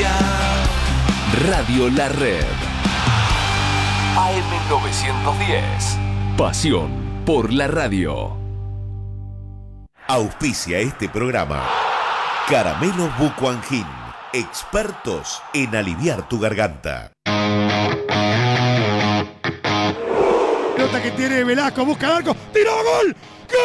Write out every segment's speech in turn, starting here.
Radio La Red. AM910. Pasión por la radio. Auspicia este programa Caramelos Bucuangin, expertos en aliviar tu garganta. Pelota que tiene Velasco, busca el arco, tiró, gol,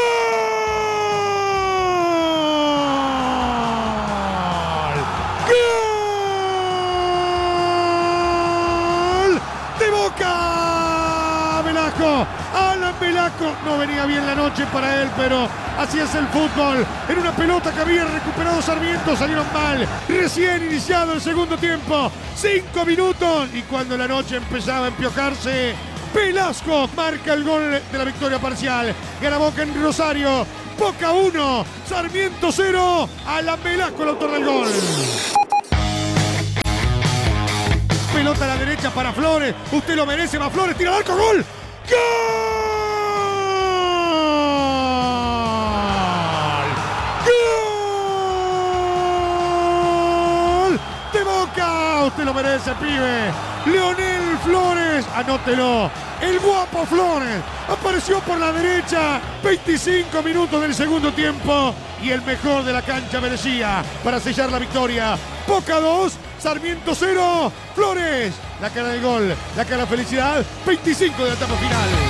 gol de Boca. Velasco, Alan Velasco, no venía bien la noche para él, pero así es el fútbol. En una pelota que había recuperado Sarmiento, salieron mal. Recién iniciado el segundo tiempo, 5 minutos, y cuando la noche empezaba a empiojarse, Velasco marca el gol de la victoria parcial. Gana Boca en Rosario. Boca 1, Sarmiento 0. Alan Velasco, el autor del gol. Pelota a la derecha para Flores. Usted lo merece, va Flores, tira al arco, gol. ¡Gol! ¡Gol de Boca! Usted lo merece, pibe. Leonel Flores, anótelo. El guapo Flores apareció por la derecha. 25 minutos del segundo tiempo. Y el mejor de la cancha merecía para sellar la victoria. Boca 2, Sarmiento 0. Flores, la cara del gol, la cara de la felicidad. 25 de la etapa final.